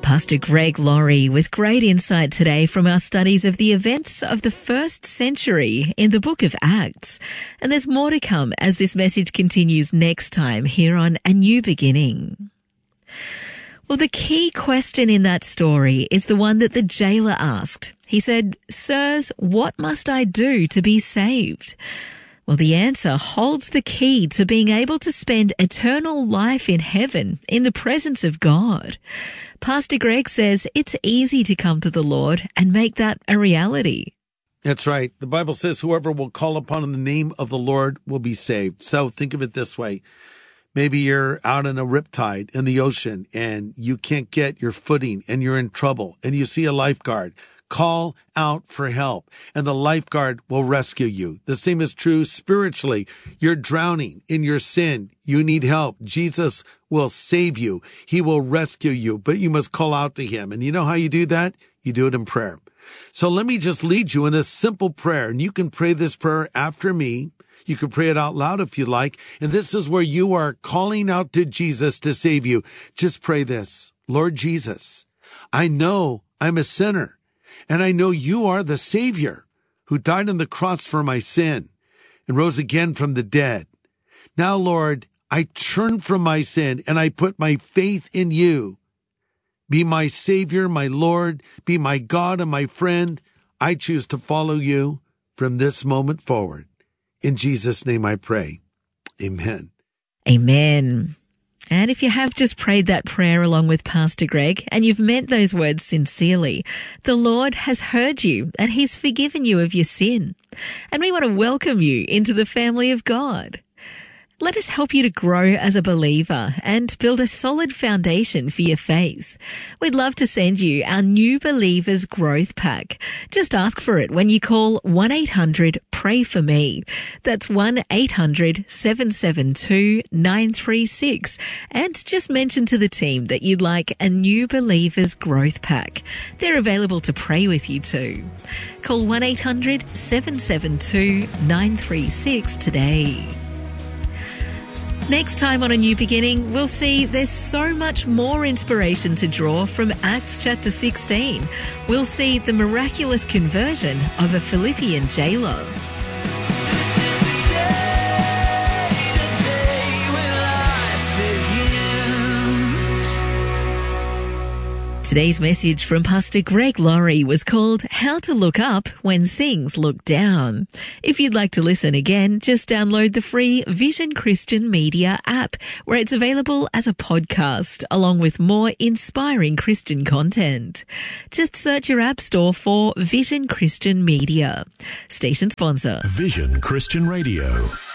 Pastor Greg Laurie with great insight today from our studies of the events of the first century in the book of Acts. And there's more to come as this message continues next time here on A New Beginning. Well, the key question in that story is the one that the jailer asked. He said, "Sirs, what must I do to be saved?" Well, the answer holds the key to being able to spend eternal life in heaven in the presence of God. Pastor Greg says it's easy to come to the Lord and make that a reality. That's right. The Bible says whoever will call upon the name of the Lord will be saved. So think of it this way. Maybe you're out in a riptide in the ocean and you can't get your footing and you're in trouble and you see a lifeguard. Call out for help, and the lifeguard will rescue you. The same is true spiritually. You're drowning in your sin. You need help. Jesus will save you. He will rescue you, but you must call out to him. And you know how you do that? You do it in prayer. So let me just lead you in a simple prayer, and you can pray this prayer after me. You can pray it out loud if you like. And this is where you are calling out to Jesus to save you. Just pray this. Lord Jesus, I know I'm a sinner. And I know you are the Savior who died on the cross for my sin and rose again from the dead. Now, Lord, I turn from my sin and I put my faith in you. Be my Savior, my Lord, be my God and my friend. I choose to follow you from this moment forward. In Jesus' name I pray. Amen. Amen. And if you have just prayed that prayer along with Pastor Greg and you've meant those words sincerely, the Lord has heard you and he's forgiven you of your sin. And we want to welcome you into the family of God. Let us help you to grow as a believer and build a solid foundation for your faith. We'd love to send you our New Believers Growth Pack. Just ask for it when you call 1-800-PRAY-FOR-ME. That's 1-800-772-936. And just mention to the team that you'd like a New Believers Growth Pack. They're available to pray with you too. Call 1-800-772-936 today. Next time on A New Beginning, we'll see there's so much more inspiration to draw from Acts chapter 16. We'll see the miraculous conversion of a Philippian jailer. Today's message from Pastor Greg Laurie was called How to Look Up When Things Look Down. If you'd like to listen again, just download the free Vision Christian Media app, where it's available as a podcast, along with more inspiring Christian content. Just search your app store for Vision Christian Media. Station sponsor. Vision Christian Radio.